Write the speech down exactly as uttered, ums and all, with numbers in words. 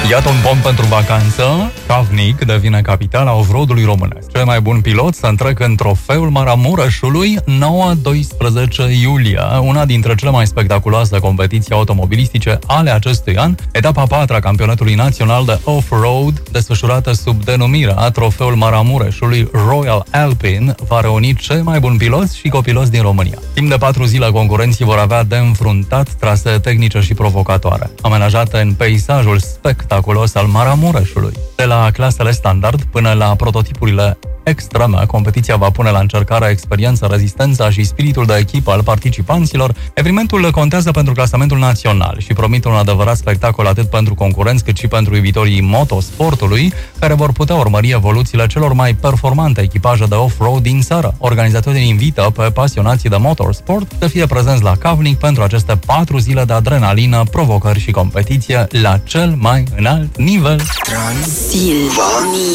Iată un pom pentru vacanță. Kavnik devine capitala off-road-ului românesc. Cei mai buni piloți se întrec în trofeul Maramureșului nouă doisprezece iulie, una dintre cele mai spectaculoase competiții automobilistice ale acestui an, etapa a patra a campionatului național de off-road, desfășurată sub denumirea Trofeul Maramureșului Royal Alpine, va reuni cei mai buni piloți și copiloți din România. Timp de patru zile, concurenții vor avea de înfruntat trasee tehnice și provocatoare, amenajate în peisajul spectaculos al Maramureșului. De la clasele standard până la prototipurile extreme, competiția va pune la încercare experiența, rezistența și spiritul de echipă al participanților. Evenimentul contează pentru clasamentul național și promite un adevărat spectacol atât pentru concurenți cât și pentru iubitorii motosportului, care vor putea urmări evoluțiile celor mai performante echipaje de off-road din țară. Organizatorii invită pe pasionații de motorsport să fie prezenți la Kavnik pentru aceste patru zile de adrenalină, provocări și competiție la cel mai înalt nivel. Transilvania.